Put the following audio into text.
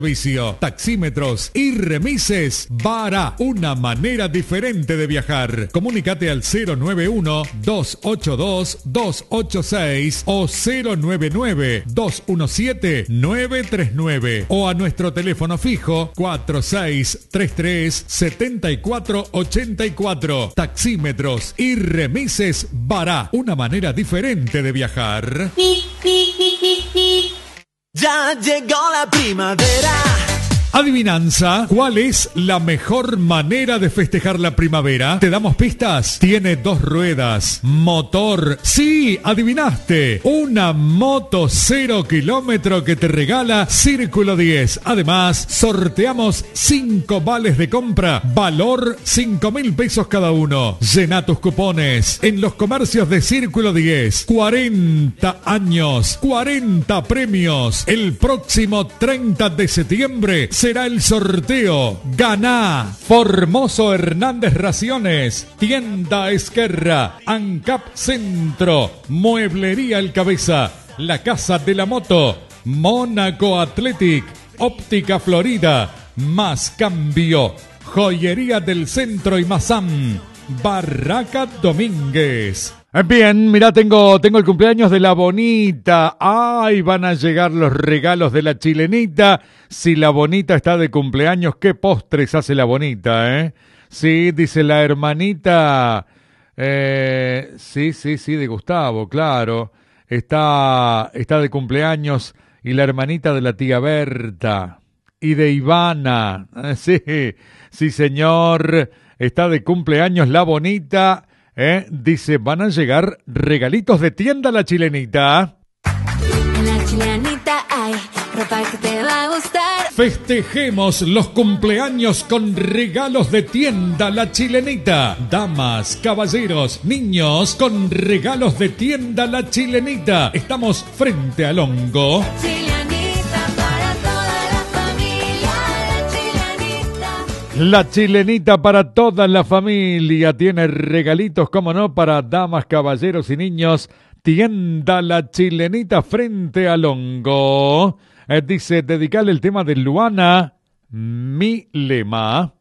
Servicio, taxímetros y remises. Bara, una manera diferente de viajar. Comunícate al 091-282-286 o 099-217-939 o a nuestro teléfono fijo 4633-7484. Taxímetros y remises Bara, una manera diferente de viajar. Ya llegó la primavera. Adivinanza, ¿cuál es la mejor manera de festejar la primavera? ¿Te damos pistas? Tiene 2 ruedas, motor. Sí, adivinaste. Una moto 0 kilómetro que te regala Círculo 10. Además, sorteamos 5 vales de compra, valor 5.000 pesos cada uno. Llena tus cupones en los comercios de Círculo 10. 40 años, 40 premios. El próximo 30 de septiembre será el sorteo. Ganá Formoso Hernández Raciones, Tienda Esquerra, ANCAP Centro, Mueblería El Cabeza, La Casa de la Moto, Mónaco Athletic, Óptica Florida, Más Cambio, Joyería del Centro y Mazam, Barraca Domínguez. Bien, mira, tengo el cumpleaños de la Bonita. Ay, van a llegar los regalos de la Chilenita. Si la Bonita está de cumpleaños, ¿qué postres hace la Bonita, eh? Sí, dice la hermanita. Sí, de Gustavo, claro. Está de cumpleaños. Y la hermanita de la tía Berta. Y de Ivana. Sí, señor. Está de cumpleaños la Bonita. Dice, van a llegar regalitos de tienda La Chilenita. En La Chilenita hay ropa que te va a gustar. Festejemos los cumpleaños con regalos de tienda La Chilenita. Damas, caballeros, niños, con regalos de tienda La Chilenita. Estamos frente al Hongo. La Chilenita para toda la familia. Tiene regalitos, como no, para damas, caballeros y niños. Tienda La Chilenita frente al Hongo. Dice, dedicarle el tema de Luana, mi lema.